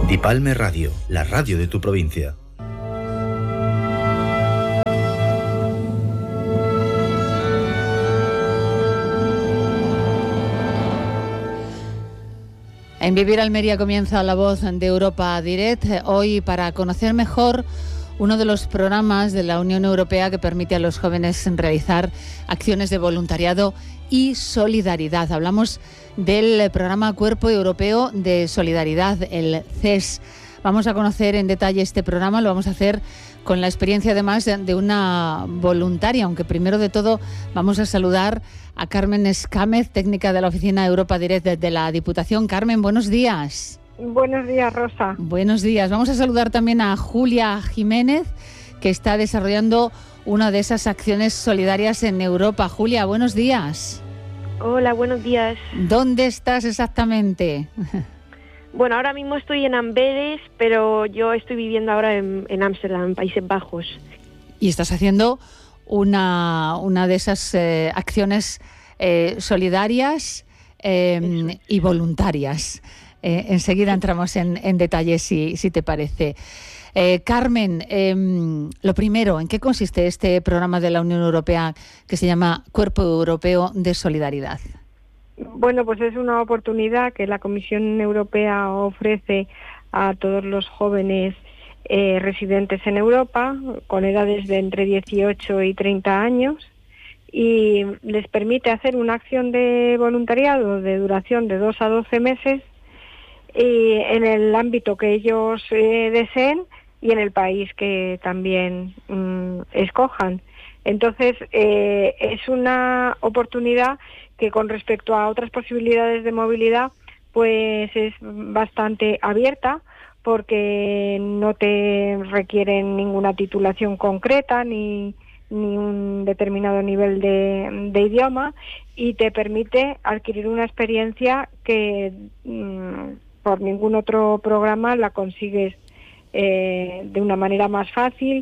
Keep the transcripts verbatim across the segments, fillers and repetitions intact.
Dipalme Radio, la radio de tu provincia. En Vivir Almería comienza La Voz de Europa Direct, hoy para conocer mejor uno de los programas de la Unión Europea que permite a los jóvenes realizar acciones de voluntariado y solidaridad. Hablamos del programa Cuerpo Europeo de Solidaridad, el C E S. Vamos a conocer en detalle este programa, lo vamos a hacer con la experiencia además de una voluntaria, aunque primero de todo vamos a saludar a Carmen Escámez, técnica de la Oficina Europa Direct de la Diputación. Carmen, buenos días. Buenos días, Rosa. Buenos días. Vamos a saludar también a Julia Jiménez, que está desarrollando una de esas acciones solidarias en Europa. Julia, buenos días. Hola, buenos días. ¿Dónde estás exactamente? Bueno, ahora mismo estoy en Amberes, pero yo estoy viviendo ahora en Ámsterdam, en Países Bajos. Y estás haciendo una, una de esas eh, acciones eh, solidarias eh, y voluntarias. Eh, enseguida entramos en, en detalle, si, si te parece. Eh, Carmen, eh, lo primero, ¿en qué consiste este programa de la Unión Europea que se llama Cuerpo Europeo de Solidaridad? Bueno, pues es una oportunidad que la Comisión Europea ofrece a todos los jóvenes eh, residentes en Europa, con edades de entre dieciocho y treinta años, y les permite hacer una acción de voluntariado de duración de dos a doce meses y en el ámbito que ellos eh, deseen y en el país que también mm, escojan. Entonces, eh, es una oportunidad que con respecto a otras posibilidades de movilidad, pues es bastante abierta, porque no te requieren ninguna titulación concreta ni, ni un determinado nivel de, de idioma, y te permite adquirir una experiencia que mmm, por ningún otro programa la consigues eh, de una manera más fácil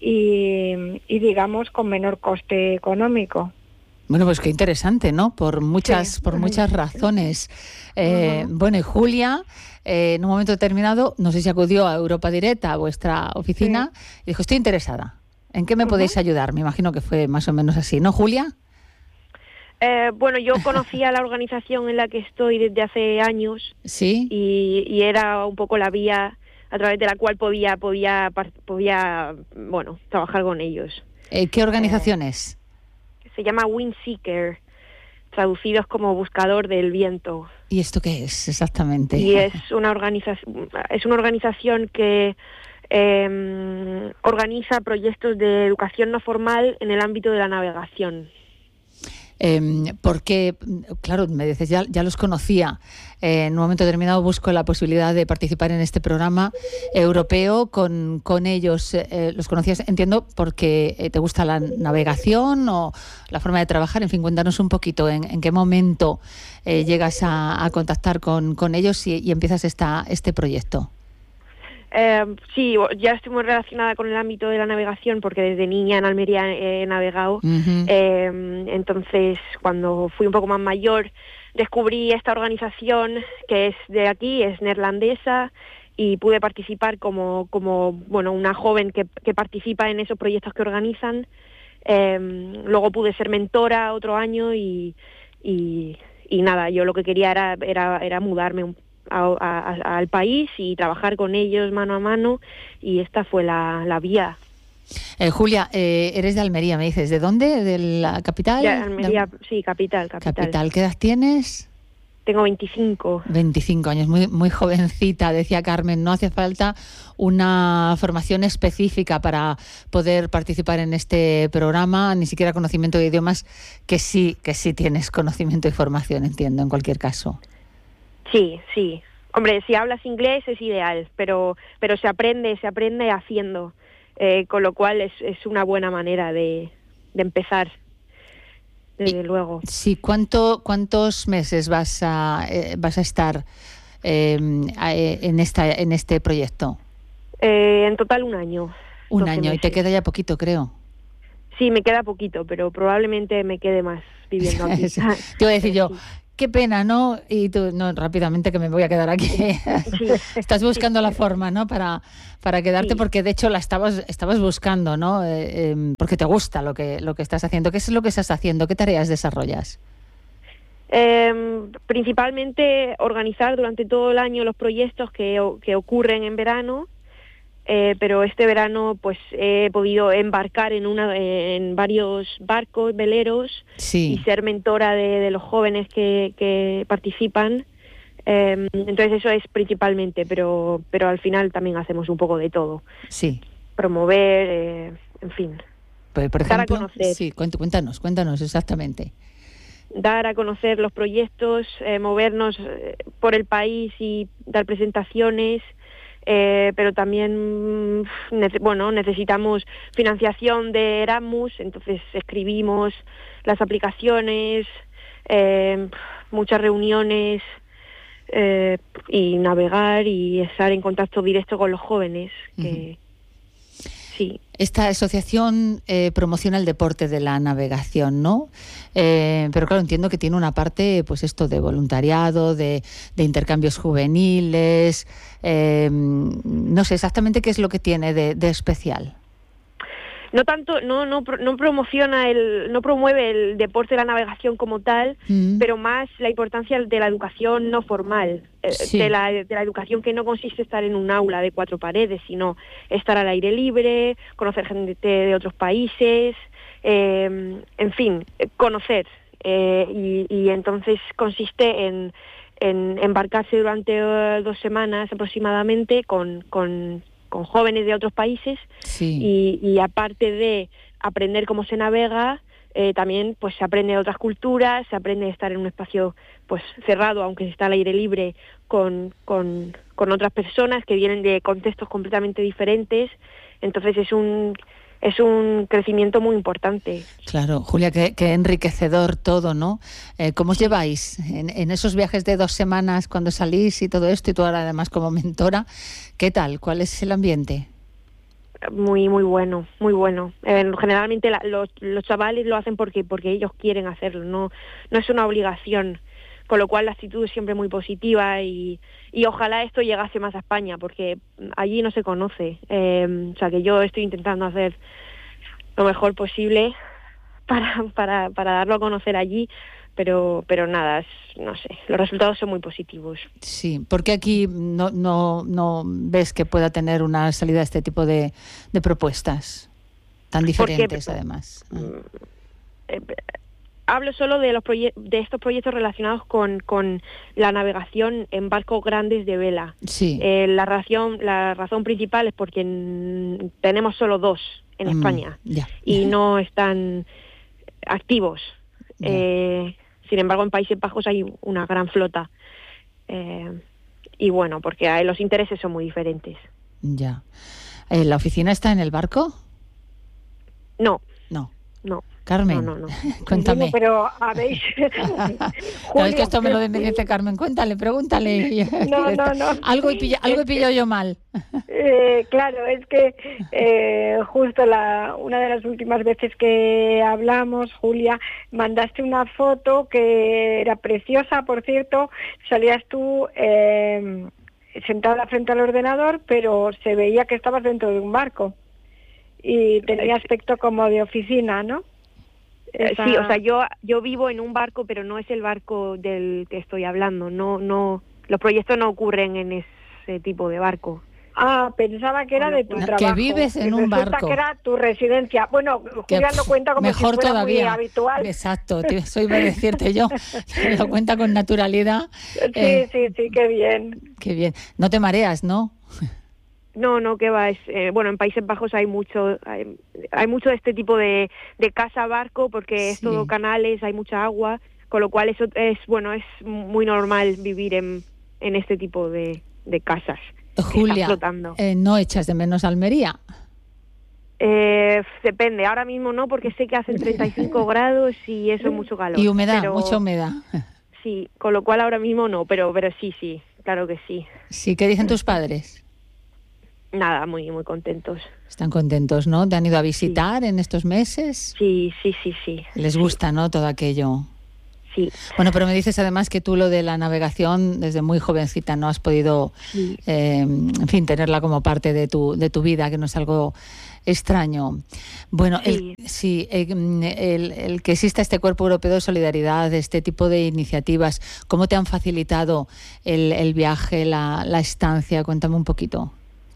y, y digamos con menor coste económico. Bueno, pues qué interesante, ¿no? Por muchas, sí. por muchas razones. Eh, uh-huh. Bueno, y Julia, eh, en un momento determinado, no sé si acudió a Europa Direct, a vuestra oficina, sí. y dijo, estoy interesada. ¿En qué me uh-huh. podéis ayudar? Me imagino que fue más o menos así, ¿no, Julia? Eh, bueno, yo conocía la organización en la que estoy desde hace años. Sí. Y, y era un poco la vía a través de la cual podía, podía, podía bueno, trabajar con ellos. Eh, ¿Qué organización es? Eh, Se llama Windseeker, traducidos como buscador del viento. ¿Y esto qué es exactamente? Y es una organización, es una organización que eh, organiza proyectos de educación no formal en el ámbito de la navegación. Eh, porque, claro, me dices, ya, ya los conocía. Eh, en un momento determinado busco la posibilidad de participar en este programa europeo con, con ellos. Eh, ¿Los conocías? Entiendo, porque eh, te gusta la navegación o la forma de trabajar. En fin, cuéntanos un poquito en, en qué momento eh, llegas a, a contactar con, con ellos y, y empiezas esta, este proyecto. Eh, sí, ya estoy muy relacionada con el ámbito de la navegación porque desde niña en Almería he navegado. Uh-huh. Eh, entonces, cuando fui un poco más mayor, descubrí esta organización que es de aquí, es neerlandesa, y pude participar como, como bueno, una joven que, que participa en esos proyectos que organizan. Eh, luego pude ser mentora otro año y, y, y nada, yo lo que quería era, era, era mudarme un A, a, al país y trabajar con ellos mano a mano, y esta fue la, la vía. Eh, Julia, eh, eres de Almería, me dices. ¿De dónde? ¿De la capital? De Almería, de... sí, capital, capital. Capital. ¿Qué edad tienes? Tengo veinticinco. veinticinco años, muy, muy jovencita, decía Carmen. No hace falta una formación específica para poder participar en este programa, ni siquiera conocimiento de idiomas, que sí, que sí tienes conocimiento y formación, entiendo, en cualquier caso. Sí, sí. Hombre, si hablas inglés es ideal, pero pero se aprende, se aprende haciendo, eh, con lo cual es, es una buena manera de, de empezar, desde y, luego. Sí, ¿cuánto, ¿cuántos meses vas a eh, vas a estar eh, en esta en este proyecto? Eh, en total un año. Un año, meses. Y te queda ya poquito, creo. Sí, me queda poquito, pero probablemente me quede más viviendo aquí. Te iba a decir yo, qué pena, ¿no? Y tú, no, rápidamente que me voy a quedar aquí. Sí. Estás buscando la forma, ¿no? Para, para quedarte, sí. Porque de hecho la estabas, estabas buscando, ¿no? Eh, eh, porque te gusta lo que, lo que estás haciendo. ¿Qué es lo que estás haciendo? ¿Qué tareas desarrollas? Eh, principalmente organizar durante todo el año los proyectos que, que ocurren en verano. Eh, pero este verano pues he podido embarcar en una en varios barcos, veleros, sí. y ser mentora de, de los jóvenes que, que participan. Eh, entonces eso es principalmente, pero pero al final también hacemos un poco de todo. Sí. Promover, eh, en fin. Pues, por ejemplo, dar a conocer. Sí, cuéntanos, cuéntanos exactamente. Dar a conocer los proyectos, eh, movernos por el país y dar presentaciones. Eh, pero también nece- bueno necesitamos financiación de Erasmus, entonces escribimos las aplicaciones, eh, muchas reuniones, eh, y navegar y estar en contacto directo con los jóvenes, que uh-huh. sí. Esta asociación eh, promociona el deporte de la navegación, ¿no? Eh, pero claro, entiendo que tiene una parte, pues esto de voluntariado, de, de intercambios juveniles. Eh, no sé exactamente qué es lo que tiene de, de especial. No tanto, no, no, no promociona el, no promueve el deporte de la navegación como tal, mm. pero más la importancia de la educación no formal, sí. de la, de la educación que no consiste en estar en un aula de cuatro paredes, sino estar al aire libre, conocer gente de otros países, eh, en fin, conocer. Eh, y, y entonces consiste en, en embarcarse durante uh, dos semanas aproximadamente con, con con jóvenes de otros países, sí. y, y aparte de aprender cómo se navega, eh, también pues se aprende de otras culturas, se aprende a estar en un espacio pues cerrado, aunque se está al aire libre, con, con, con otras personas que vienen de contextos completamente diferentes. Entonces es un es un crecimiento muy importante. Claro, Julia, qué, qué enriquecedor todo, ¿no? Eh, ¿Cómo os lleváis en, en esos viajes de dos semanas cuando salís y todo esto, y tú ahora además como mentora? ¿Qué tal? ¿Cuál es el ambiente? Muy, muy bueno, muy bueno. Eh, generalmente la, los, los chavales lo hacen porque porque ellos quieren hacerlo, no no es una obligación. Con lo cual la actitud es siempre muy positiva y, y ojalá esto llegase más a España, porque allí no se conoce. Eh, o sea que yo estoy intentando hacer lo mejor posible para, para, para darlo a conocer allí, pero pero nada, es, no sé, los resultados son muy positivos. Sí, porque aquí no no no ves que pueda tener una salida este tipo de, de propuestas tan diferentes, porque, además. Eh, Hablo solo de los proye- de estos proyectos relacionados con, con la navegación en barcos grandes de vela. Sí. Eh, la razón la razón principal es porque n- tenemos solo dos en mm, España yeah. y no están activos. Yeah. Eh, sin embargo, en Países Bajos hay una gran flota. Eh, y bueno, porque hay, los intereses son muy diferentes. Ya. Yeah. ¿La oficina está en el barco? No. No. No. Carmen, no, no, no. cuéntame. Sí, pero habéis... Claro, es que esto me lo dice Carmen. Cuéntale, pregúntale. No, no, no. Algo he pillado, algo he pillado yo mal. Eh, claro, es que eh, justo la una de las últimas veces que hablamos, Julia, mandaste una foto que era preciosa, por cierto. Salías tú eh, sentada frente al ordenador, pero se veía que estabas dentro de un barco y tenía aspecto como de oficina, ¿no? Esa... Sí, o sea, yo yo vivo en un barco, pero no es el barco del que estoy hablando. No, no, los proyectos no ocurren en ese tipo de barco. Ah, pensaba que era de tu que trabajo. Que vives en y un resulta barco. Que era tu residencia. Bueno, Julia lo cuenta como mejor si fuera todavía. muy habitual. Exacto, eso iba a decirte yo. Lo cuenta con naturalidad. Sí, eh, sí, sí, qué bien. Qué bien. No te mareas, ¿no? No, no, que va, es, eh, bueno, en Países Bajos hay mucho hay, hay mucho de este tipo de, de casa barco porque sí. Es todo canales, hay mucha agua, con lo cual eso es, bueno, es muy normal vivir en, en este tipo de, de casas. Julia, eh, ¿no echas de menos Almería? Eh, depende, ahora mismo no, porque sé que hacen treinta y cinco grados y eso es mucho calor. Y humedad, pero, mucha humedad. Sí, con lo cual ahora mismo no, pero pero sí, sí, claro que sí. Sí, ¿qué dicen tus padres? Nada, muy muy contentos. Están contentos, ¿no? ¿Te han ido a visitar sí. en estos meses? Sí, sí, sí, sí. Les sí. gusta, ¿no? Todo aquello. Sí. Bueno, pero me dices además que tú lo de la navegación desde muy jovencita no has podido, sí. eh, en fin, tenerla como parte de tu de tu vida, que no es algo extraño. Bueno, sí, el, sí, el, el que exista este Cuerpo Europeo de Solidaridad, este tipo de iniciativas, ¿cómo te han facilitado el, el viaje, la, la estancia? Cuéntame un poquito.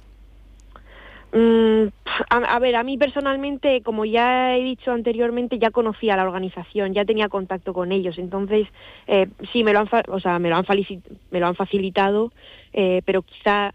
Mm, a, a ver, a mí personalmente, como ya he dicho anteriormente, ya conocía la organización, ya tenía contacto con ellos, entonces eh, sí me lo han, o sea, me lo han, me lo han facilitado, eh, pero quizá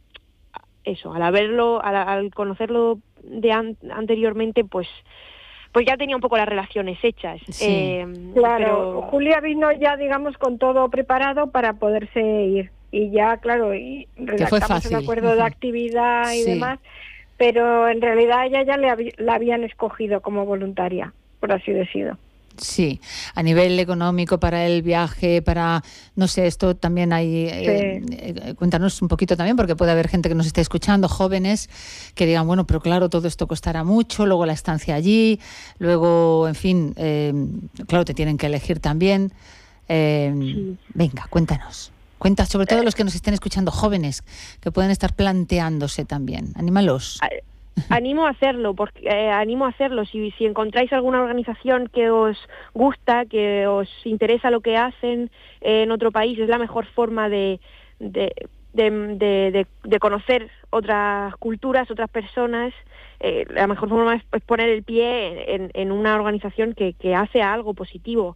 eso, al haberlo, al, al conocerlo de an, anteriormente, pues pues ya tenía un poco las relaciones hechas. Sí. Eh, claro, pero... Julia vino ya, digamos, con todo preparado para poderse ir. Y ya, claro, y redactamos el acuerdo de actividad y sí. demás, pero en realidad ella ya le la habían escogido como voluntaria, por así decirlo. Sí, a nivel económico para el viaje, para, no sé, esto también hay, sí. eh, eh, cuéntanos un poquito también, porque puede haber gente que nos esté escuchando, jóvenes, que digan, bueno, pero claro, todo esto costará mucho, luego la estancia allí, luego, en fin, eh, claro, te tienen que elegir también. Eh, sí. Venga, cuéntanos. Cuenta, sobre todo los que nos estén escuchando, jóvenes, que pueden estar planteándose también. Anímalos. Animo a hacerlo, porque eh, animo a hacerlo. Si, si encontráis alguna organización que os gusta, que os interesa lo que hacen eh, en otro país, es la mejor forma de, de, de, de, de, de conocer otras culturas, otras personas. Eh, la mejor forma es, es poner el pie en, en una organización que, que hace algo positivo.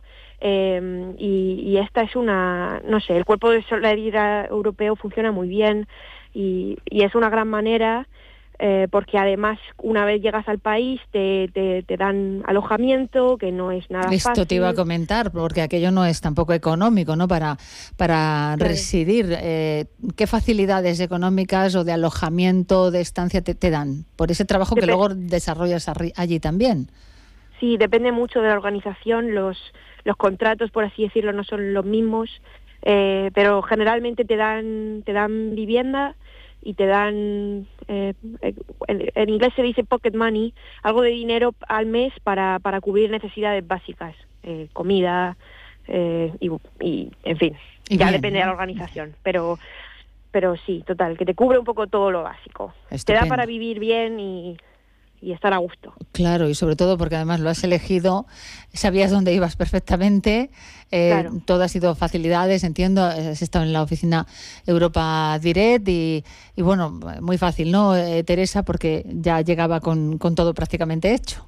Eh, y, y esta es una, no sé, el Cuerpo de Solidaridad Europeo funciona muy bien y, y es una gran manera, eh, porque además una vez llegas al país te, te, te dan alojamiento, que no es nada Esto fácil. Esto te iba a comentar, porque aquello no es tampoco económico, ¿no? Para, para claro. residir. Eh, ¿Qué facilidades económicas o de alojamiento, de estancia te, te dan? Por ese trabajo Dep- que luego desarrollas allí también. Sí, depende mucho de la organización. Los Los contratos, por así decirlo, no son los mismos, eh, pero generalmente te dan te dan vivienda y te dan, eh, en, en inglés se dice pocket money, algo de dinero al mes para, para cubrir necesidades básicas, eh, comida eh, y, y, en fin, y ya bien, depende ¿no? de la organización, pero pero sí, total, que te cubre un poco todo lo básico. Estupendo. Te da para vivir bien y... y estar a gusto. Claro, y sobre todo porque además lo has elegido, sabías dónde ibas perfectamente, eh, claro. todo ha sido facilidades, entiendo, has estado en la oficina Europa Direct y, y bueno, muy fácil, ¿no, eh, Teresa? Porque ya llegaba con, con todo prácticamente hecho.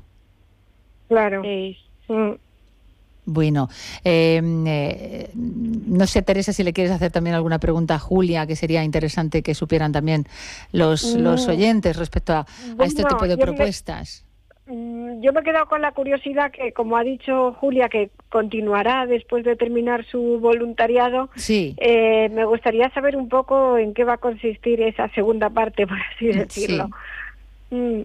Claro. Sí. Mm. Bueno, eh, eh, no sé, Teresa, si le quieres hacer también alguna pregunta a Julia, que sería interesante que supieran también los, mm. los oyentes respecto a, a este bueno, tipo de propuestas. Me, yo me he quedado con la curiosidad que, como ha dicho Julia, que continuará después de terminar su voluntariado. Sí. Eh, me gustaría saber un poco en qué va a consistir esa segunda parte, por así decirlo. Sí. Mm.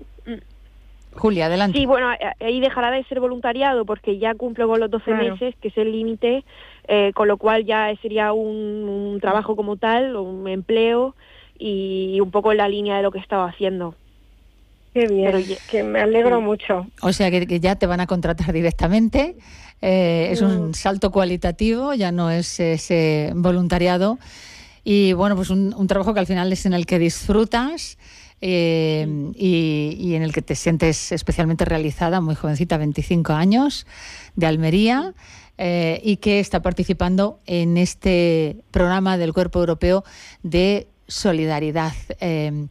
Julia, adelante. Sí, bueno, ahí dejará de ser voluntariado porque ya cumplo con los doce claro. meses, que es el límite, eh, con lo cual ya sería un, un trabajo como tal, un empleo y un poco en la línea de lo que estaba haciendo. Qué bien, Pero, que me alegro sí. mucho. O sea, que, que ya te van a contratar directamente, eh, es un mm. salto cualitativo, ya no es ese voluntariado y bueno, pues un, un trabajo que al final es en el que disfrutas. Eh, y, y en el que te sientes especialmente realizada, muy jovencita, veinticinco años, de Almería, eh, y que está participando en este programa del Cuerpo Europeo de Solidaridad. Eh,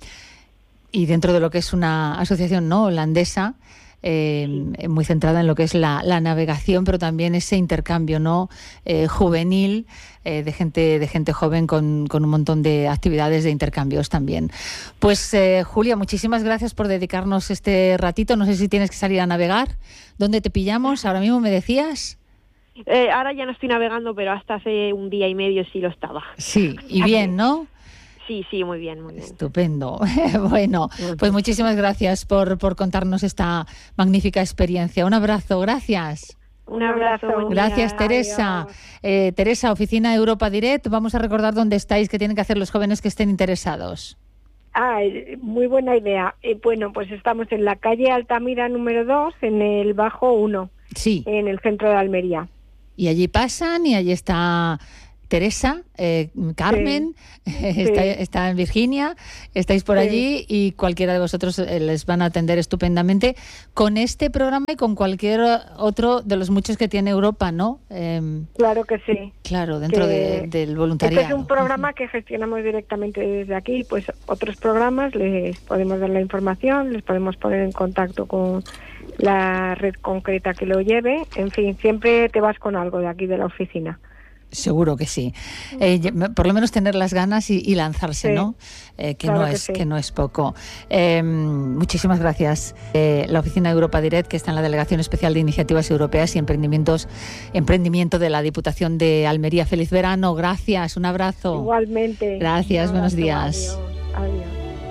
y dentro de lo que es una asociación no holandesa, eh, muy centrada en lo que es la, la navegación, pero también ese intercambio no eh, juvenil eh, de gente de gente joven con, con un montón de actividades de intercambios también. Pues eh, Julia, muchísimas gracias por dedicarnos este ratito. No sé si tienes que salir a navegar. ¿Dónde te pillamos? Ahora mismo me decías. Eh, ahora ya no estoy navegando, pero hasta hace un día y medio sí lo estaba. Sí, y bien, ¿no? Sí, sí, muy bien, muy bien. Estupendo. Bueno, pues muchísimas gracias por, por contarnos esta magnífica experiencia. Un abrazo, gracias. Un abrazo. Gracias, Teresa. Eh, Teresa, Oficina Europa Direct, vamos a recordar dónde estáis, qué tienen que hacer los jóvenes que estén interesados. Ah, muy buena idea. Eh, bueno, pues estamos en la calle Altamira número dos, en el Bajo uno, sí. en el centro de Almería. Y allí pasan y allí está Teresa, eh, Carmen, sí, está, sí. está en Virginia, estáis por sí. allí y cualquiera de vosotros eh, les van a atender estupendamente con este programa y con cualquier otro de los muchos que tiene Europa, ¿no? Eh, claro que sí. Claro, dentro que de, del voluntariado. Este es un programa que gestionamos directamente desde aquí, pues otros programas les podemos dar la información, les podemos poner en contacto con la red concreta que lo lleve, en fin, siempre te vas con algo de aquí de la oficina. Seguro que sí. Eh, por lo menos tener las ganas y, y lanzarse, sí, ¿no? Eh, que, claro no que es, sí. que no es poco. Eh, muchísimas gracias. Eh, la oficina Europa Direct, que está en la Delegación Especial de Iniciativas Europeas y Emprendimientos, Emprendimiento de la Diputación de Almería. Feliz verano, gracias, un abrazo. Igualmente. Gracias, Un buenos abrazo, días. Adiós. Adiós.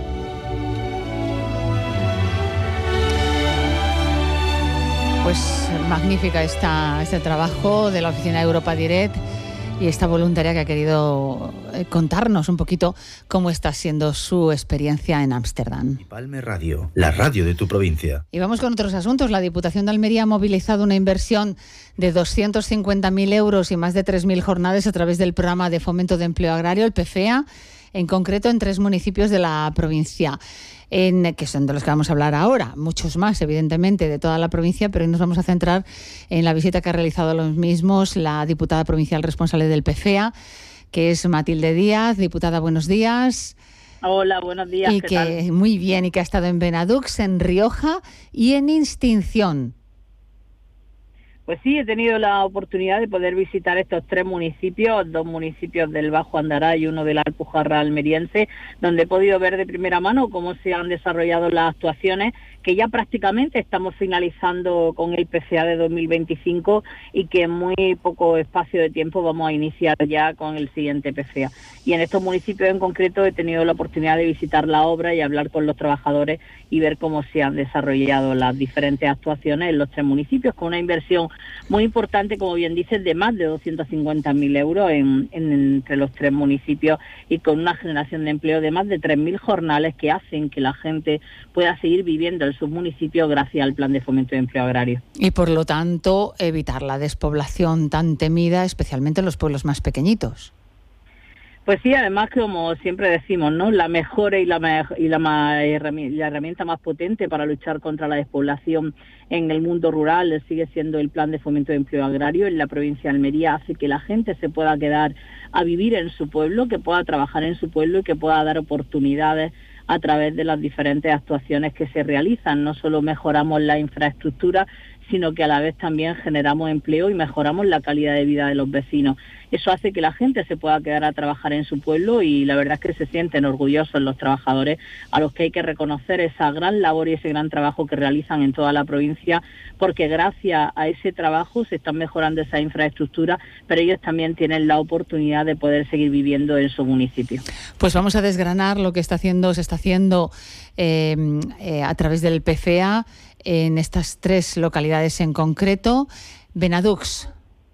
Pues magnífica está este trabajo de la oficina Europa Direct y esta voluntaria que ha querido contarnos un poquito cómo está siendo su experiencia en Ámsterdam. Palme Radio, la radio de tu provincia. Y vamos con otros asuntos. La Diputación de Almería ha movilizado una inversión de doscientos cincuenta mil euros y más de tres mil jornadas a través del programa de fomento de empleo agrario, el P F E A, en concreto en tres municipios de la provincia, en, que son de los que vamos a hablar ahora. Muchos más, evidentemente, de toda la provincia, pero hoy nos vamos a centrar en la visita que ha realizado a los mismos la diputada provincial responsable del P F E A, que es Matilde Díaz. Diputada, buenos días. Hola, buenos días. Y ¿qué que tal? Muy bien, y que ha estado en Benadux, en Rioja y en Instinción. Pues sí, he tenido la oportunidad de poder visitar estos tres municipios, dos municipios del Bajo Andará y uno de la Alpujarra almeriense, donde he podido ver de primera mano cómo se han desarrollado las actuaciones, que ya prácticamente estamos finalizando con el P F E A de dos mil veinticinco y que en muy poco espacio de tiempo vamos a iniciar ya con el siguiente P F E A. Y en estos municipios en concreto he tenido la oportunidad de visitar la obra y hablar con los trabajadores y ver cómo se han desarrollado las diferentes actuaciones en los tres municipios, con una inversión muy importante, como bien dices, de más de doscientos cincuenta mil euros en, en, entre los tres municipios y con una generación de empleo de más de tres mil jornales que hacen que la gente pueda seguir viviendo en sus municipios gracias al Plan de Fomento de Empleo Agrario. Y por lo tanto, evitar la despoblación tan temida, especialmente en los pueblos más pequeñitos. Pues sí, además, como siempre decimos, ¿no? La mejor y la me- y la, ma- la herramienta más potente para luchar contra la despoblación en el mundo rural sigue siendo el Plan de Fomento de Empleo Agrario en la provincia de Almería. Hace que la gente se pueda quedar a vivir en su pueblo, que pueda trabajar en su pueblo y que pueda dar oportunidades a través de las diferentes actuaciones que se realizan. No solo mejoramos la infraestructura, sino que a la vez también generamos empleo y mejoramos la calidad de vida de los vecinos. Eso hace que la gente se pueda quedar a trabajar en su pueblo y la verdad es que se sienten orgullosos los trabajadores, a los que hay que reconocer esa gran labor y ese gran trabajo que realizan en toda la provincia, porque gracias a ese trabajo se están mejorando esa infraestructura, pero ellos también tienen la oportunidad de poder seguir viviendo en su municipio. Pues vamos a desgranar lo que está haciendo, se está haciendo eh, eh, a través del P F E A en estas tres localidades en concreto. Benadux.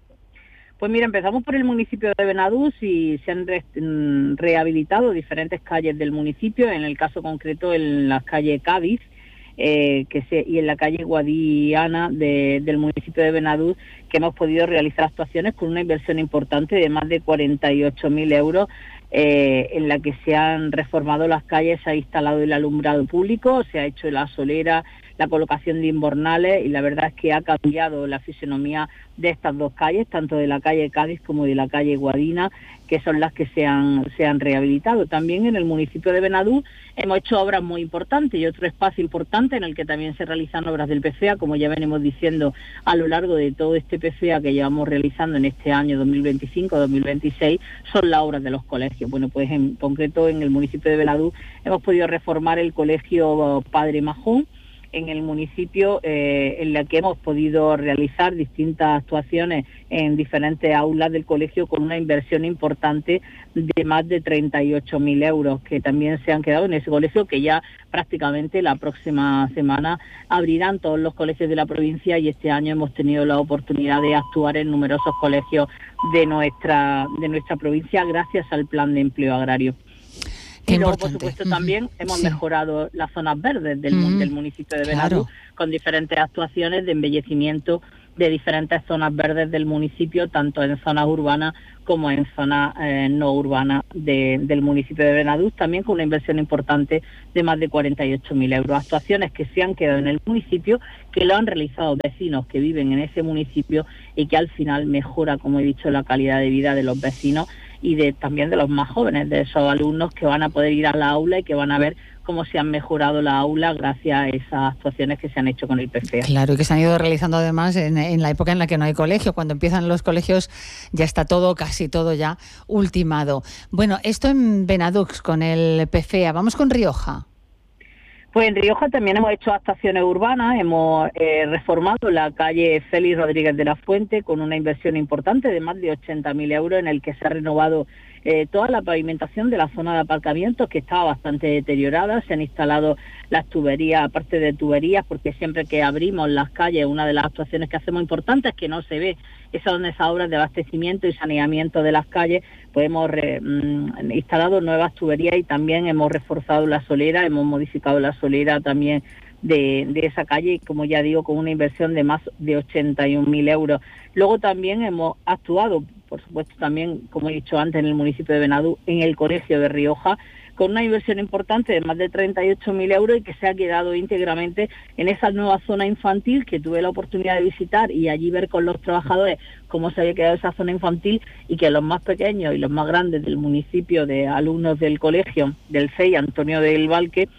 Pues mira, empezamos por el municipio de Benadús y se han re, rehabilitado diferentes calles del municipio, en el caso concreto en la calle Cádiz eh, que se, y en la calle Guadiana de, del municipio de Benadús, que hemos podido realizar actuaciones con una inversión importante de más de cuarenta y ocho mil euros, eh, en la que se han reformado las calles, se ha instalado el alumbrado público, se ha hecho la solera, la colocación de invernales, y la verdad es que ha cambiado la fisonomía de estas dos calles, tanto de la calle Cádiz como de la calle Guadina, que son las que se han, se han rehabilitado. También en el municipio de Benadús hemos hecho obras muy importantes y otro espacio importante en el que también se realizan obras del P F E A, como ya venimos diciendo a lo largo de todo este P F E A que llevamos realizando en este año dos mil veinticinco dos mil veintiséis, son las obras de los colegios. Bueno, pues en concreto en el municipio de Benadús hemos podido reformar el colegio Padre Majón, en el municipio, eh, en la que hemos podido realizar distintas actuaciones en diferentes aulas del colegio con una inversión importante de más de treinta y ocho mil euros, que también se han quedado en ese colegio, que ya prácticamente la próxima semana abrirán todos los colegios de la provincia, y este año hemos tenido la oportunidad de actuar en numerosos colegios de nuestra, de nuestra provincia gracias al Plan de Empleo Agrario. Qué y luego, importante. por supuesto, también uh-huh. hemos sí. mejorado las zonas verdes del, uh-huh. del municipio de Benadús, claro, con diferentes actuaciones de embellecimiento de diferentes zonas verdes del municipio, tanto en zonas urbanas como en zonas eh, no urbanas de, del municipio de Benadús, también con una inversión importante de más de cuarenta y ocho mil euros. Actuaciones que se han quedado en el municipio, que lo han realizado vecinos que viven en ese municipio y que al final mejora, como he dicho, la calidad de vida de los vecinos y de también de los más jóvenes, de esos alumnos que van a poder ir a la aula y que van a ver cómo se han mejorado la aula gracias a esas actuaciones que se han hecho con el P F E A. Claro, y que se han ido realizando además en, en la época en la que no hay colegio. Cuando empiezan los colegios ya está todo, casi todo ya ultimado. Bueno, esto en Benadux con el P F E A. Vamos con Rioja. Pues en Rioja también hemos hecho actuaciones urbanas, hemos eh, reformado la calle Félix Rodríguez de la Fuente con una inversión importante de más de ochenta mil euros, en el que se ha renovado eh, toda la pavimentación de la zona de aparcamientos, que estaba bastante deteriorada. Se han instalado las tuberías, aparte de tuberías, porque siempre que abrimos las calles, una de las actuaciones que hacemos importantes es que no se ve esas son esas obras de abastecimiento y saneamiento de las calles. Pues hemos re, mm, instalado nuevas tuberías y también hemos reforzado la solera, hemos modificado la solera también de, de esa calle, y como ya digo, con una inversión de más de ochenta y un mil euros. Luego también hemos actuado, por supuesto también, como he dicho antes, en el municipio de Benadús, en el colegio de Rioja, con una inversión importante de más de treinta y ocho mil euros y que se ha quedado íntegramente en esa nueva zona infantil que tuve la oportunidad de visitar y allí ver con los trabajadores cómo se había quedado esa zona infantil, y que los más pequeños y los más grandes del municipio, de alumnos del colegio del C E I Antonio del Valque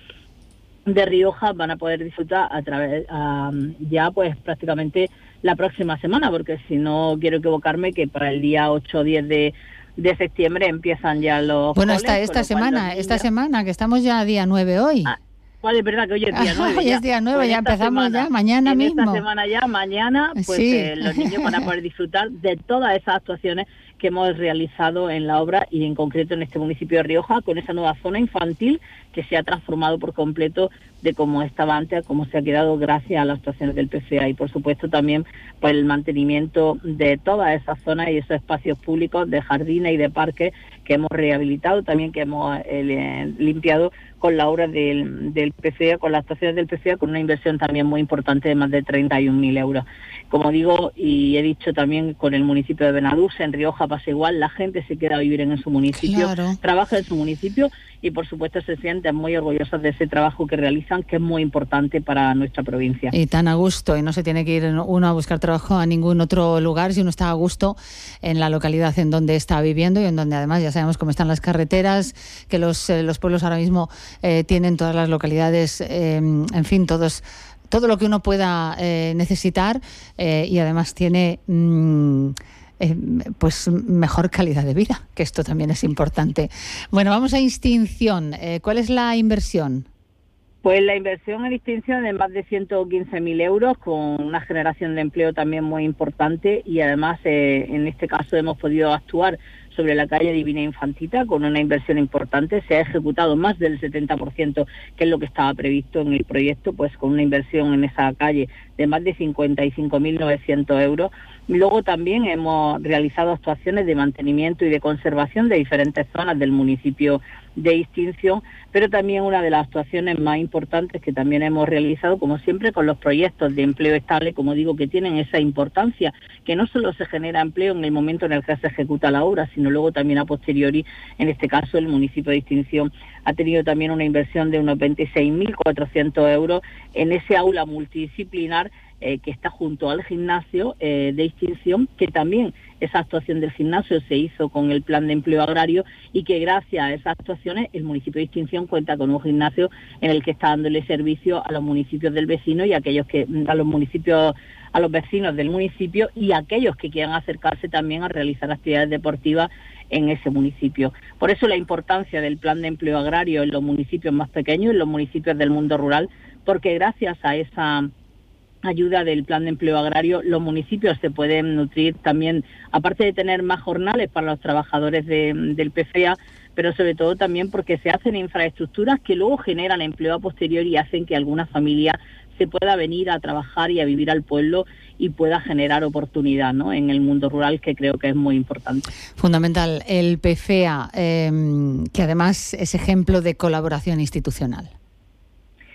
de Rioja, van a poder disfrutar a través um, ya pues prácticamente la próxima semana, porque si no quiero equivocarme que para el día ocho o diez de de septiembre empiezan ya los Bueno, coles, esta, esta semana, niños... esta semana, que estamos ya a día nueve hoy. Ah, vale, es verdad que hoy es día nueve. Hoy ya. es día nueve, pues ya empezamos semana, ya, mañana en mismo. Esta semana ya, mañana, pues sí. eh, los niños van a poder disfrutar de todas esas actuaciones que hemos realizado en la obra y en concreto en este municipio de Rioja, con esa nueva zona infantil que se ha transformado por completo de cómo estaba antes a cómo se ha quedado gracias a las actuaciones del P F E A, y por supuesto también pues el mantenimiento de todas esas zonas y esos espacios públicos de jardines y de parques que hemos rehabilitado, también que hemos eh, limpiado con la obra del, del P F E A, con las actuaciones del P F E A, con una inversión también muy importante de más de treinta y un mil euros. Como digo, y he dicho también, con el municipio de Benadús, en Rioja pasa igual, la gente se queda a vivir en su municipio, claro. Trabaja en su municipio y por supuesto se sienten muy orgullosos de ese trabajo que realizan, que es muy importante para nuestra provincia. Y tan a gusto, y no se tiene que ir uno a buscar trabajo a ningún otro lugar si uno está a gusto en la localidad en donde está viviendo, y en donde además ya sabemos cómo están las carreteras, que los, eh, los pueblos ahora mismo eh, tienen todas las localidades, eh, en fin, todos todo lo que uno pueda eh, necesitar, eh, y además tiene mmm, eh, pues mejor calidad de vida, que esto también es importante. Bueno, vamos a Extinción. Eh, ¿Cuál es la inversión? Pues la inversión en Extinción es más de ciento quince mil euros, con una generación de empleo también muy importante, y además eh, en este caso hemos podido actuar sobre la calle Divina Infantita con una inversión importante. Se ha ejecutado más del setenta por ciento, que es lo que estaba previsto en el proyecto, pues con una inversión en esa calle de más de cincuenta y cinco mil novecientos euros. Luego también hemos realizado actuaciones de mantenimiento y de conservación de diferentes zonas del municipio de Extinción, pero también una de las actuaciones más importantes que también hemos realizado, como siempre, con los proyectos de empleo estable, como digo, que tienen esa importancia, que no solo se genera empleo en el momento en el que se ejecuta la obra, sino luego también a posteriori. En este caso, el municipio de Extinción ha tenido también una inversión de unos veintiséis mil cuatrocientos euros en ese aula multidisciplinar Eh, que está junto al gimnasio eh, de Extinción, que también esa actuación del gimnasio se hizo con el plan de empleo agrario, y que gracias a esas actuaciones el municipio de Extinción cuenta con un gimnasio en el que está dándole servicio a los municipios del vecino y a aquellos que a los municipios a los vecinos del municipio, y a aquellos que quieran acercarse también a realizar actividades deportivas en ese municipio. Por eso la importancia del plan de empleo agrario en los municipios más pequeños, en los municipios del mundo rural, porque gracias a esa ayuda del plan de empleo agrario los municipios se pueden nutrir también, aparte de tener más jornales para los trabajadores de, del P F E A, pero sobre todo también porque se hacen infraestructuras que luego generan empleo a posteriori y hacen que alguna familia se pueda venir a trabajar y a vivir al pueblo y pueda generar oportunidad, ¿no?, en el mundo rural, que creo que es muy importante. Fundamental el P F E A, eh, que además es ejemplo de colaboración institucional.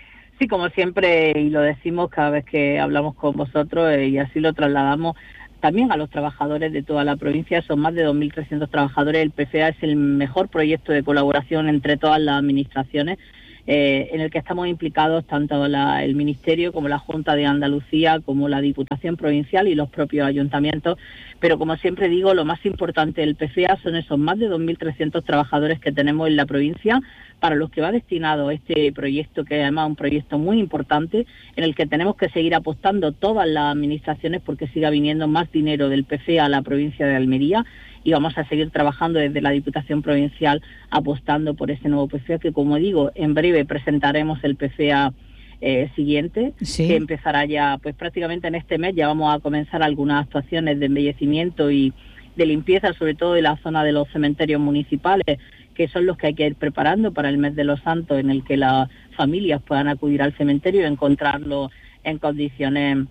Sí, como siempre, y lo decimos cada vez que hablamos con vosotros, eh, y así lo trasladamos también a los trabajadores de toda la provincia. Son más de dos mil trescientos trabajadores. El P F A es el mejor proyecto de colaboración entre todas las administraciones, eh, en el que estamos implicados tanto la, el Ministerio como la Junta de Andalucía, como la Diputación Provincial y los propios ayuntamientos. Pero como siempre digo, lo más importante del P F A son esos más de dos mil trescientos trabajadores que tenemos en la provincia, para los que va destinado este proyecto, que es además un proyecto muy importante, en el que tenemos que seguir apostando todas las administraciones porque siga viniendo más dinero del P F A a la provincia de Almería, y vamos a seguir trabajando desde la Diputación Provincial apostando por ese nuevo P F A, que como digo, en breve presentaremos el P F A eh, siguiente, sí. que empezará ya pues prácticamente en este mes. Ya vamos a comenzar algunas actuaciones de embellecimiento y de limpieza, sobre todo de la zona de los cementerios municipales, que son los que hay que ir preparando para el mes de los santos, en el que las familias puedan acudir al cementerio y encontrarlo en condiciones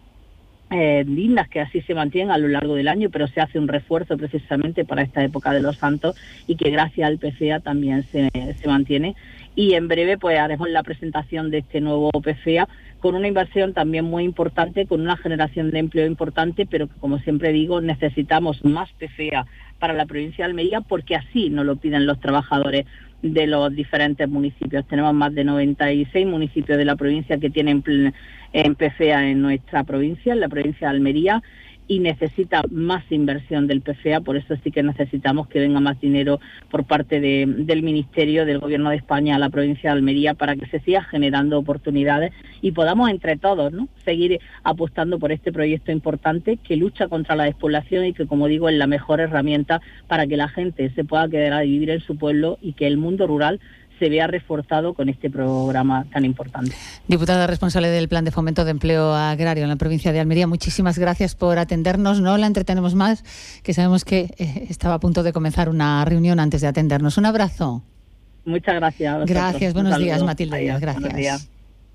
eh, dignas, que así se mantengan a lo largo del año, pero se hace un refuerzo precisamente para esta época de los santos, y que gracias al P F A también se, se mantiene. Y en breve pues haremos la presentación de este nuevo P F A, con una inversión también muy importante, con una generación de empleo importante, pero que, como siempre digo, necesitamos más P F A para la provincia de Almería, porque así nos lo piden los trabajadores de los diferentes municipios. Tenemos más de noventa y seis municipios de la provincia que tienen en P F A en nuestra provincia, en la provincia de Almería, y necesita más inversión del P F A. Por eso sí que necesitamos que venga más dinero por parte de, del Ministerio, del Gobierno de España a la provincia de Almería, para que se siga generando oportunidades y podamos entre todos, ¿no?, seguir apostando por este proyecto importante que lucha contra la despoblación, y que, como digo, es la mejor herramienta para que la gente se pueda quedar a vivir en su pueblo y que el mundo rural se vea reforzado con este programa tan importante. Diputada responsable del Plan de Fomento de Empleo Agrario en la provincia de Almería, muchísimas gracias por atendernos. No la entretenemos más, que sabemos que eh, estaba a punto de comenzar una reunión antes de atendernos. Un abrazo. Muchas gracias. Gracias, buenos días, Matilde Díaz. Gracias.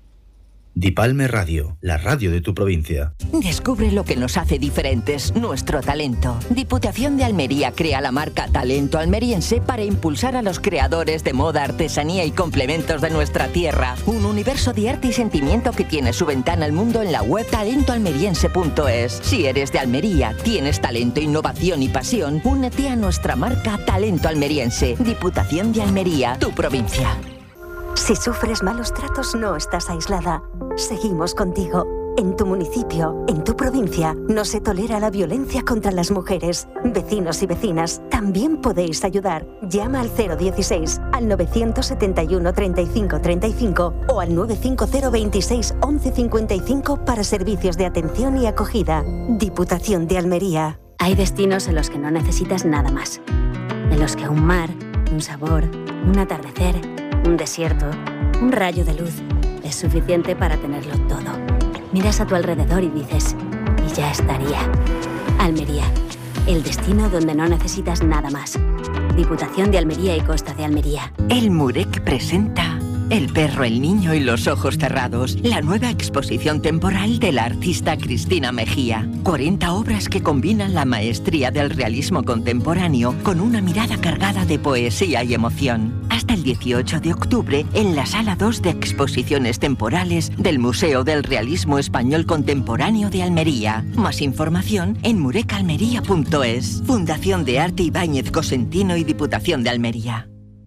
Dipalme Radio, la radio de tu provincia. Descubre lo que nos hace diferentes, nuestro talento. Diputación de Almería crea la marca Talento Almeriense para impulsar a los creadores de moda, artesanía y complementos de nuestra tierra. Un universo de arte y sentimiento que tiene su ventana al mundo en la web talento almeriense punto es. Si eres de Almería, tienes talento, innovación y pasión, únete a nuestra marca Talento Almeriense. Diputación de Almería, tu provincia. Si sufres malos tratos, no estás aislada. Seguimos contigo. En tu municipio, en tu provincia, no se tolera la violencia contra las mujeres. Vecinos y vecinas, también podéis ayudar. Llama al cero dieciséis, al novecientos setenta y uno treinta y cinco treinta y cinco o al nueve cinco cero veintiséis once cincuenta y cinco para servicios de atención y acogida. Diputación de Almería. Hay destinos en los que no necesitas nada más. En los que un mar, un sabor, un atardecer, un desierto, un rayo de luz es suficiente para tenerlo todo. Miras a tu alrededor y dices, y ya estaría. Almería, el destino donde no necesitas nada más. Diputación de Almería y Costa de Almería. El Murec presenta El perro, el niño y los ojos cerrados, la nueva exposición temporal de la artista Cristina Mejía. cuarenta obras que combinan la maestría del realismo contemporáneo con una mirada cargada de poesía y emoción. Hasta el dieciocho de octubre en la Sala dos de Exposiciones Temporales del Museo del Realismo Español Contemporáneo de Almería. Más información en murecalmería punto es. Fundación de Arte Ibáñez Cosentino y Diputación de Almería.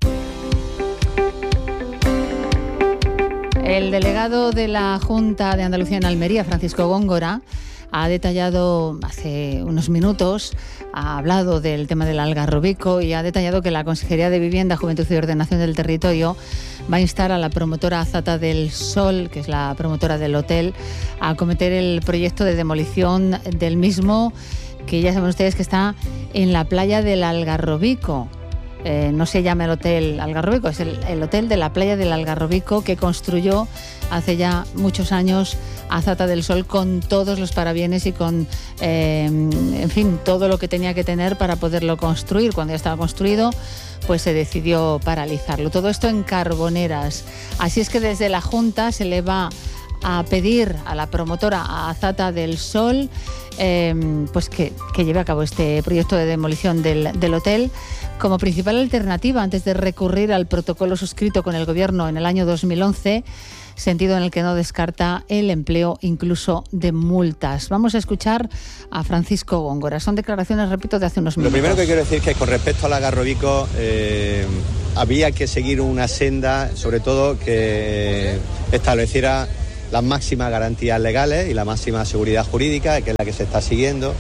El delegado de la Junta de Andalucía en Almería, Francisco Góngora, ha detallado hace unos minutos, ha hablado del tema del algarrobico y ha detallado que la Consejería de Vivienda, Juventud y Ordenación del Territorio va a instar a la promotora Azata del Sol, que es la promotora del hotel, a acometer el proyecto de demolición del mismo, que ya saben ustedes que está en la playa del Algarrobico. Eh, no se llama el Hotel Algarrobico, es el, el hotel de la playa del Algarrobico que construyó hace ya muchos años Azata del Sol, con todos los parabienes y con, eh, en fin, todo lo que tenía que tener para poderlo construir. Cuando ya estaba construido, pues se decidió paralizarlo. Todo esto en Carboneras. Así es que desde la Junta se le va a pedir a la promotora, a Azata del Sol, eh, pues que, que lleve a cabo este proyecto de demolición del, del hotel como principal alternativa antes de recurrir al protocolo suscrito con el Gobierno en el año dos mil once, sentido en el que no descarta el empleo incluso de multas. Vamos a escuchar a Francisco Góngora. Son declaraciones, repito, de hace unos minutos. Lo primero que quiero decir es que con respecto al Algarrobico eh, había que seguir una senda, sobre todo que estableciera las máximas garantías legales y la máxima seguridad jurídica, que es la que se está siguiendo.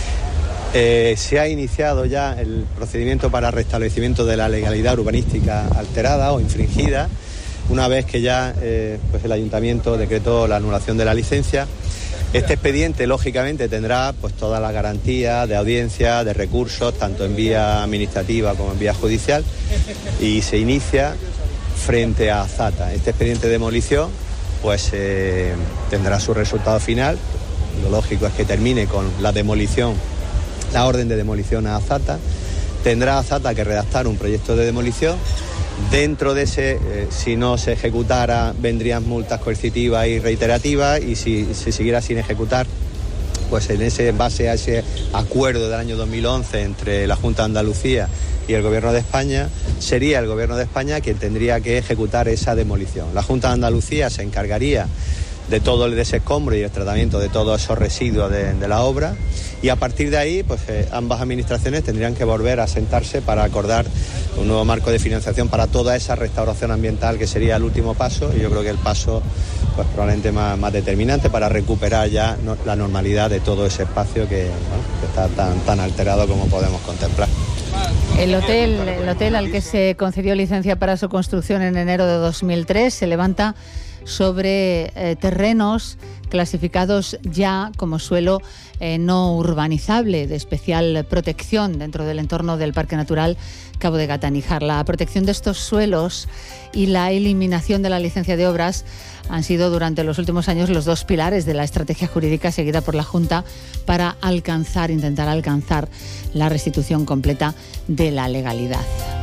Eh, se ha iniciado ya el procedimiento para restablecimiento de la legalidad urbanística alterada o infringida, una vez que ya eh, pues el Ayuntamiento decretó la anulación de la licencia. Este expediente, lógicamente, tendrá pues todas las garantías de audiencia, de recursos, tanto en vía administrativa como en vía judicial, y se inicia frente a Azata. Este expediente de demolición pues eh, tendrá su resultado final. Lo lógico es que termine con la demolición, la orden de demolición a Azata. Tendrá Azata que redactar un proyecto de demolición. Dentro de ese, eh, si no se ejecutara, vendrían multas coercitivas y reiterativas, y si se siguiera sin ejecutar, pues en ese, en base a ese acuerdo del año dos mil once entre la Junta de Andalucía y el Gobierno de España, sería el Gobierno de España quien tendría que ejecutar esa demolición. La Junta de Andalucía se encargaría de todo el desescombro y el tratamiento de todos esos residuos de, de la obra, y a partir de ahí pues eh, ambas administraciones tendrían que volver a sentarse para acordar un nuevo marco de financiación para toda esa restauración ambiental, que sería el último paso, y yo creo que el paso pues probablemente más, más determinante para recuperar ya no, la normalidad de todo ese espacio que, bueno, que está tan, tan alterado como podemos contemplar. El hotel, el hotel al que se concedió licencia para su construcción en enero de dos mil tres se levanta sobre eh, terrenos clasificados ya como suelo eh, no urbanizable, de especial protección dentro del entorno del Parque Natural Cabo de Gata-Níjar. La protección de estos suelos y la eliminación de la licencia de obras han sido durante los últimos años los dos pilares de la estrategia jurídica seguida por la Junta para alcanzar, intentar alcanzar la restitución completa de la legalidad.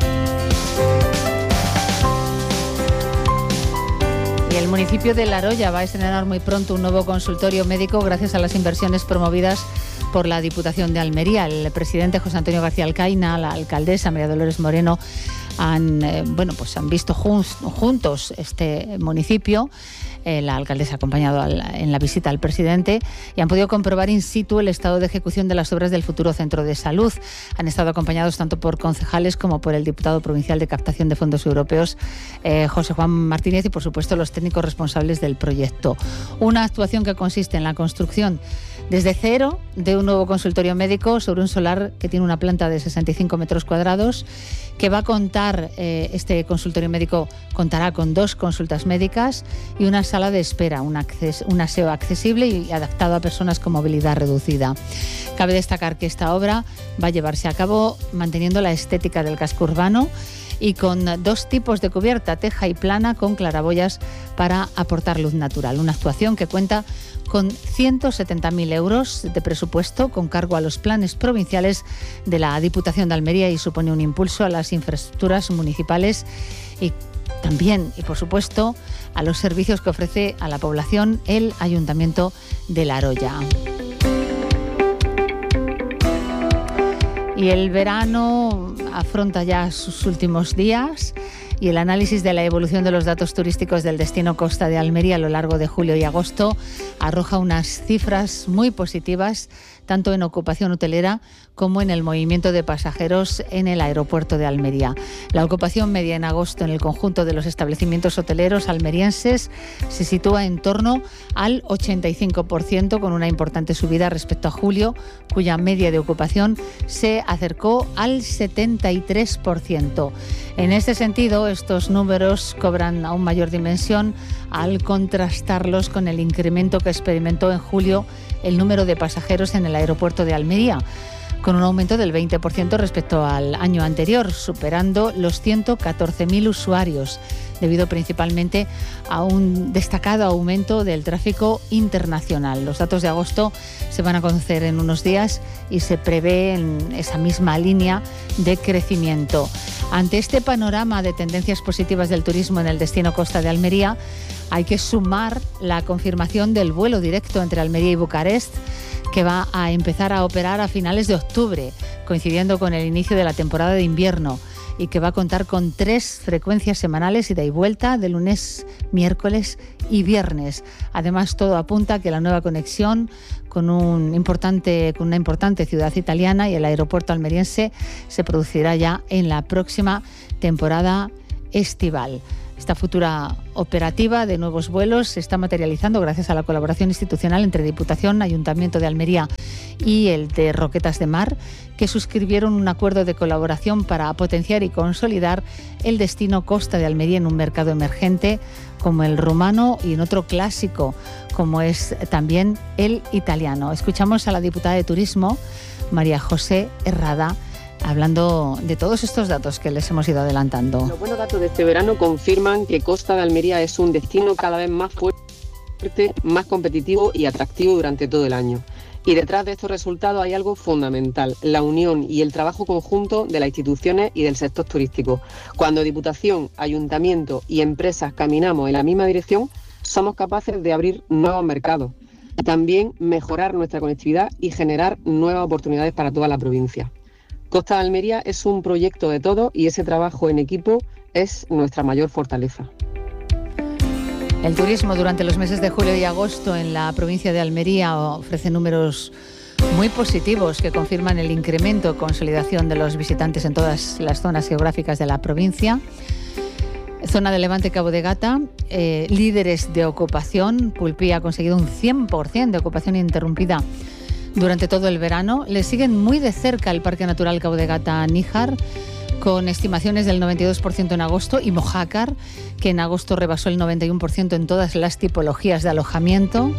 Y el municipio de La Roya va a estrenar muy pronto un nuevo consultorio médico gracias a las inversiones promovidas por la Diputación de Almería. El presidente José Antonio García Alcaina, la alcaldesa María Dolores Moreno han, eh, bueno, pues han visto jun- juntos este municipio. Eh, la alcaldesa ha acompañado al, en la visita al presidente y han podido comprobar in situ el estado de ejecución de las obras del futuro centro de salud. Han estado acompañados tanto por concejales como por el diputado provincial de captación de fondos europeos, eh, José Juan Martínez, y por supuesto los técnicos responsables del proyecto. Una actuación que consiste en la construcción desde cero de un nuevo consultorio médico sobre un solar que tiene una planta de sesenta y cinco metros cuadrados, que va a contar, eh, este consultorio médico contará con dos consultas médicas y una sala de espera, un, acces, un aseo accesible y adaptado a personas con movilidad reducida. Cabe destacar que esta obra va a llevarse a cabo manteniendo la estética del casco urbano y con dos tipos de cubierta, teja y plana, con claraboyas para aportar luz natural. Una actuación que cuenta con ciento setenta mil euros de presupuesto con cargo a los planes provinciales de la Diputación de Almería y supone un impulso a las infraestructuras municipales y también, y por supuesto, a los servicios que ofrece a la población el Ayuntamiento de La Roya. Y el verano afronta ya sus últimos días y el análisis de la evolución de los datos turísticos del destino Costa de Almería a lo largo de julio y agosto arroja unas cifras muy positivas, tanto en ocupación hotelera como en el movimiento de pasajeros en el aeropuerto de Almería. La ocupación media en agosto en el conjunto de los establecimientos hoteleros almerienses se sitúa en torno al ochenta y cinco por ciento, con una importante subida respecto a julio, cuya media de ocupación se acercó al setenta y tres por ciento. En este sentido, estos números cobran aún mayor dimensión al contrastarlos con el incremento que experimentó en julio el número de pasajeros en el aeropuerto de Almería, con un aumento del veinte por ciento respecto al año anterior, superando los ciento catorce mil usuarios. debido principalmente a un destacado aumento del tráfico internacional. Los datos de agosto se van a conocer en unos días y se prevé en esa misma línea de crecimiento. Ante este panorama de tendencias positivas del turismo en el destino Costa de Almería, hay que sumar la confirmación del vuelo directo entre Almería y Bucarest, que va a empezar a operar a finales de octubre, coincidiendo con el inicio de la temporada de invierno, y que va a contar con tres frecuencias semanales ida y vuelta de lunes, miércoles y viernes. Además, todo apunta a que la nueva conexión con, un importante, con una importante ciudad italiana y el aeropuerto almeriense se producirá ya en la próxima temporada estival. Esta futura operativa de nuevos vuelos se está materializando gracias a la colaboración institucional entre Diputación, Ayuntamiento de Almería y el de Roquetas de Mar, que suscribieron un acuerdo de colaboración para potenciar y consolidar el destino Costa de Almería en un mercado emergente como el rumano y en otro clásico como es también el italiano. Escuchamos a la diputada de Turismo, María José Herrada, hablando de todos estos datos que les hemos ido adelantando. Los buenos datos de este verano confirman que Costa de Almería es un destino cada vez más fuerte, más competitivo y atractivo durante todo el año. Y detrás de estos resultados hay algo fundamental, la unión y el trabajo conjunto de las instituciones y del sector turístico. Cuando Diputación, Ayuntamiento y empresas caminamos en la misma dirección, somos capaces de abrir nuevos mercados, también mejorar nuestra conectividad y generar nuevas oportunidades para toda la provincia. Costa de Almería es un proyecto de todos y ese trabajo en equipo es nuestra mayor fortaleza. El turismo durante los meses de julio y agosto en la provincia de Almería ofrece números muy positivos que confirman el incremento y consolidación de los visitantes en todas las zonas geográficas de la provincia. Zona de Levante, Cabo de Gata, eh, líderes de ocupación. Pulpí ha conseguido un cien por ciento de ocupación ininterrumpida durante todo el verano. Le siguen muy de cerca el Parque Natural Cabo de Gata-Níjar, con estimaciones del noventa y dos por ciento en agosto, y Mojácar, que en agosto rebasó el noventa y uno por ciento en todas las tipologías de alojamiento.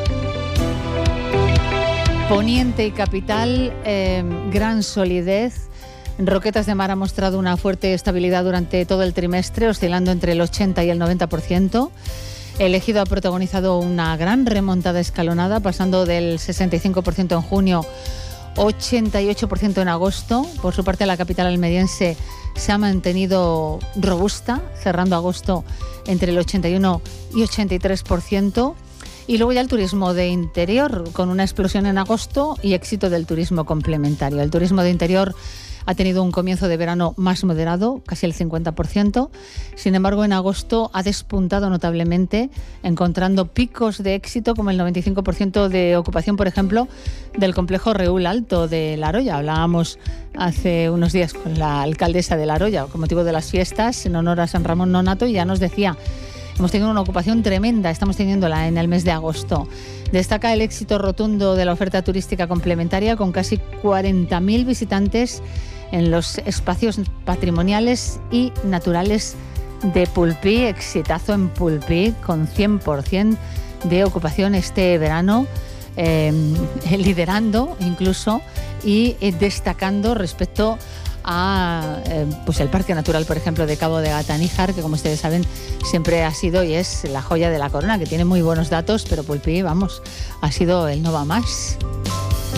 Poniente y Capital, eh, gran solidez. Roquetas de Mar ha mostrado una fuerte estabilidad durante todo el trimestre, oscilando entre el ochenta y el noventa por ciento. El Ejido ha protagonizado una gran remontada escalonada, pasando del sesenta y cinco por ciento en junio, ochenta y ocho por ciento en agosto. Por su parte, la capital almeriense se ha mantenido robusta, cerrando agosto entre el ochenta y uno y ochenta y tres por ciento. Y luego ya el turismo de interior, con una explosión en agosto y éxito del turismo complementario. El turismo de interior ha tenido un comienzo de verano más moderado, casi el cincuenta por ciento. Sin embargo, en agosto ha despuntado notablemente, encontrando picos de éxito como el noventa y cinco por ciento de ocupación, por ejemplo, del complejo Reúl Alto de La Roya. Hablábamos hace unos días con la alcaldesa de La Roya con motivo de las fiestas en honor a San Ramón Nonato, y ya nos decía: hemos tenido una ocupación tremenda, estamos teniéndola en el mes de agosto. Destaca el éxito rotundo de la oferta turística complementaria, con casi cuarenta mil visitantes en los espacios patrimoniales y naturales de Pulpí. Exitazo en Pulpí, con cien por ciento de ocupación este verano, eh, liderando incluso y eh, destacando respecto a eh, pues el Parque Natural, por ejemplo, de Cabo de Gata-Níjar, que como ustedes saben siempre ha sido y es la joya de la corona, que tiene muy buenos datos, pero Pulpí, vamos, ha sido el no va más.